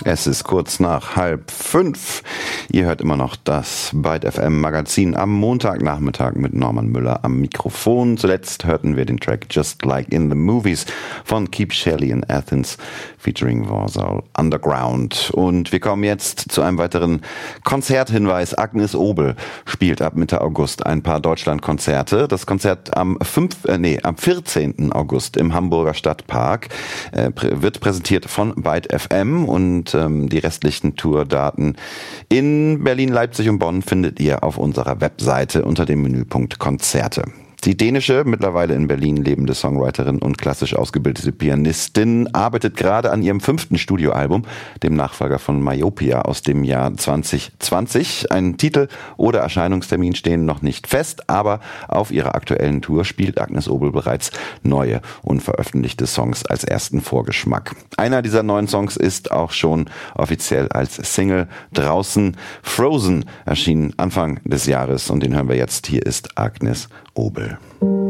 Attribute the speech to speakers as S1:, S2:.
S1: Es ist kurz nach 4:30. Ihr hört immer noch das Byte FM Magazin am Montagnachmittag mit Norman Müller am Mikrofon. Zuletzt hörten wir den Track Just Like in the Movies von Keep Shelley in Athens featuring Warsaw Underground. Und wir kommen jetzt zu einem weiteren Konzerthinweis. Agnes Obel spielt ab Mitte August ein paar Deutschlandkonzerte. Das Konzert am 14. August im Hamburger Stadtpark wird präsentiert von Byte FM und die restlichen Tourdaten in Berlin, Leipzig und Bonn findet ihr auf unserer Webseite unter dem Menüpunkt Konzerte. Die dänische, mittlerweile in Berlin lebende Songwriterin und klassisch ausgebildete Pianistin arbeitet gerade an ihrem 5. Studioalbum, dem Nachfolger von Myopia aus dem Jahr 2020. Ein Titel oder Erscheinungstermin stehen noch nicht fest, aber auf ihrer aktuellen Tour spielt Agnes Obel bereits neue, unveröffentlichte Songs als ersten Vorgeschmack. Einer dieser neuen Songs ist auch schon offiziell als Single draußen. Frozen erschien Anfang des Jahres und den hören wir jetzt. Hier ist Agnes Obel.